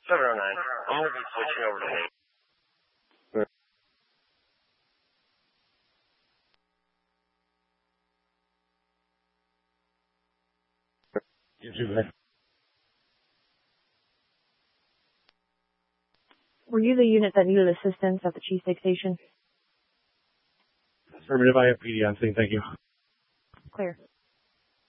709. I'm going to be switching over to Nate. You too, man. Were you the unit that needed assistance at the cheesesteak station? Affirmative, I have PD on scene, thank you. Clear.